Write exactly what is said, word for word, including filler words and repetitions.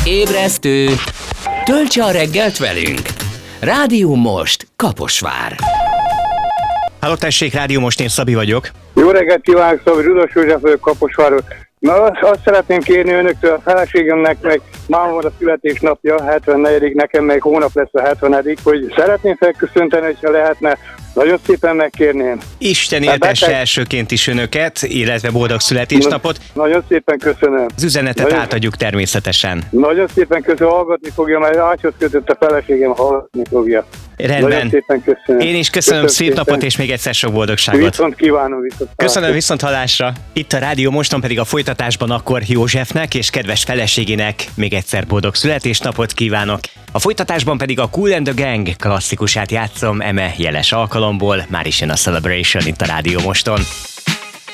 Ébresztő! Töltse a reggelt velünk! Rádió Most, Kaposvár. Halló, tessék, Rádió Most, én Szabi vagyok. Jó reggelt kívánok, Szabi, Rudolf József vagyok Kaposvárról. Na, azt, azt szeretném kérni önöktől, a feleségemnek meg máma van a születésnapja, hetvennegyedik, nekem meg hónap lesz a hetvenedik, hogy szeretném felköszönteni, hogyha lehetne. Nagyon szépen megkérném. Isten éltesse elsőként is önöket, illetve boldog születésnapot. Nagyon szépen köszönöm. Az üzenetet nagyon... átadjuk természetesen. Nagyon szépen köszönöm, hallgatni fogja, mert ágyhoz kötött a feleségem, hallgatni fogja. Rendben. Nagyon szépen köszönöm. Én is köszönöm, köszönöm szép szépen. Napot és még egyszer sok boldogságot. Viszont kívánom, viszont Köszönöm, viszont hallásra. Itt a Rádió Moston pedig a folytatásban akkor Józsefnek és kedves feleségének még egyszer boldog születésnapot kívánok. A folytatásban pedig a Kool and the Gang klasszikusát játszom eme jeles alkalomból, már is jön a Celebration itt a Rádió Moston.